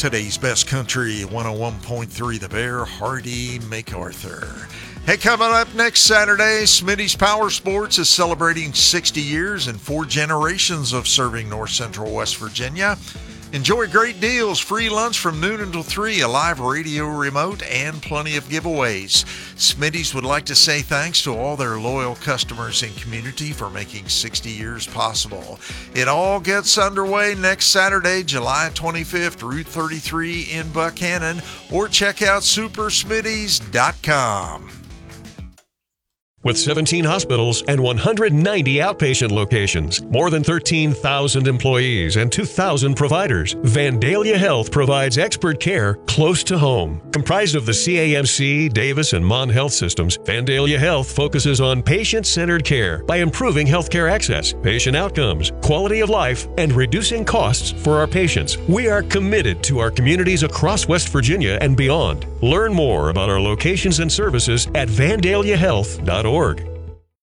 Today's Best Country 101.3 The Bear, Hardy MacArthur. Hey, coming up next Saturday, Smitty's Power Sports is celebrating 60 years and 4 generations of serving North Central West Virginia. Enjoy great deals, free lunch from noon until 3, a live radio remote, and plenty of giveaways. Smitty's would like to say thanks to all their loyal customers and community for making 60 years possible. It all gets underway next Saturday, July 25th, Route 33 in Buckhannon, or check out supersmitty's.com. With 17 hospitals and 190 outpatient locations, more than 13,000 employees and 2,000 providers, Vandalia Health provides expert care close to home. Comprised of the CAMC, Davis, and Mon Health systems, Vandalia Health focuses on patient-centered care by improving healthcare access, patient outcomes, quality of life, and reducing costs for our patients. We are committed to our communities across West Virginia and beyond. Learn more about our locations and services at vandaliahealth.org.